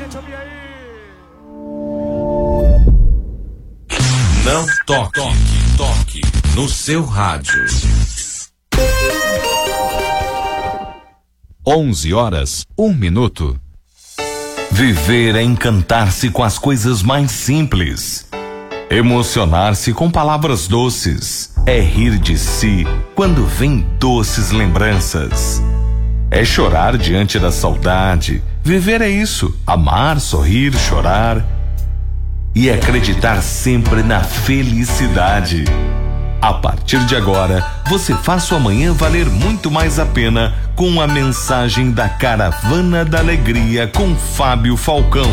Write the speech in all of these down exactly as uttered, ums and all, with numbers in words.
gente ouvir aí. Não toque, toque no seu rádio. onze horas, um minuto. Viver é encantar-se com as coisas mais simples. Emocionar-se com palavras doces. É rir de si quando vem doces lembranças. É chorar diante da saudade. Viver é isso: amar, sorrir, chorar. E acreditar sempre na felicidade. A partir de agora, você faz sua manhã valer muito mais a pena com a mensagem da Caravana da Alegria com Fábio Falcão.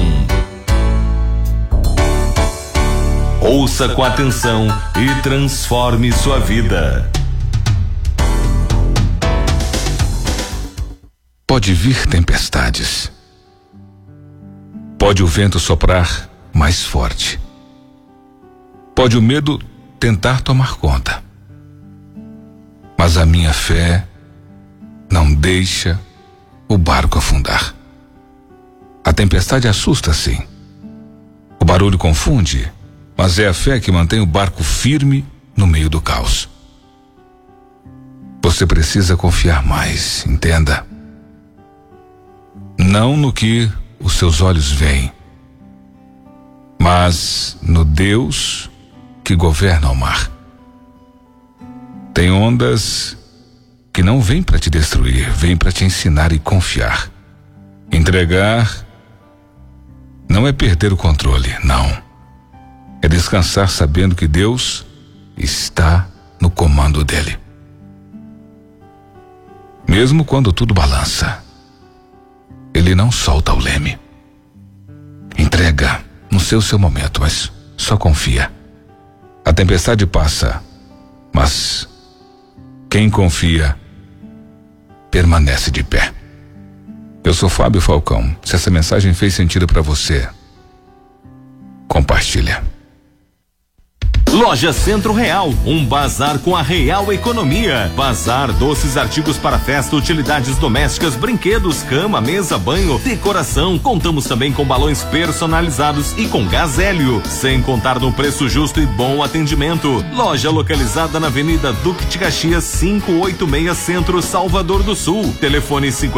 Ouça com atenção e transforme sua vida. Pode vir tempestades. Pode o vento soprar mais forte. Pode o medo tentar tomar conta. Mas a minha fé não deixa o barco afundar. A tempestade assusta, sim. O barulho confunde, mas é a fé que mantém o barco firme no meio do caos. Você precisa confiar mais, entenda. Não no que os seus olhos veem, mas no Deus que governa o mar. Tem ondas que não vêm para te destruir, vêm para te ensinar e confiar. Entregar não é perder o controle, não. É descansar sabendo que Deus está no comando dele. Mesmo quando tudo balança, ele não solta o leme. Entrega no seu seu momento, mas só confia. A tempestade passa, mas quem confia permanece de pé. Eu sou Fábio Falcão. Se essa mensagem fez sentido para você, compartilha. Loja Centro Real, um bazar com a real economia. Bazar, doces, artigos para festa, utilidades domésticas, brinquedos, cama, mesa, banho, decoração. Contamos também com balões personalizados e com gás hélio, sem contar no preço justo e bom atendimento. Loja localizada na Avenida Duque de Caxias, quinhentos e oitenta e seis Centro, Salvador do Sul. Telefone cinquenta